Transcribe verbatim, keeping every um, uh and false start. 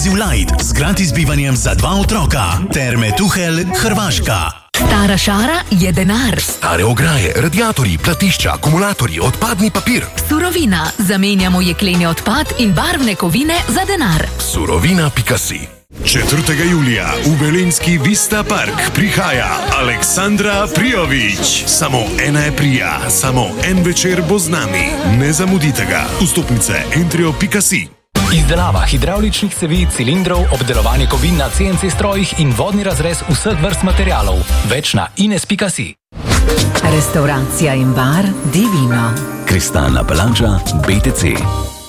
Exclusive Light z gratis bivanjem za dva otroka. Terme Tuhelj, Hrvaška. Stara šara je denar. Stare ograje, radiatorji, platišča, akumulatorji, odpadni papir. Surovina. Zamenjamo jekleni odpad in barvne kovine za denar. Surovina pika si. četrtega julija v Velenjski Vista Park prihaja Aleksandra Prijović. Samo ena je prija, samo en večer bo z nami. Ne zamudite ga. Vstopnice entrio pika si. Izdelava hidravličnih cevi, cilindrov, obdelovanje kovin na C N C strojih in vodni razrez vseh vrst materialov. Več na ines pika si. Restauracija in bar Divino. Kristalna palača B T C.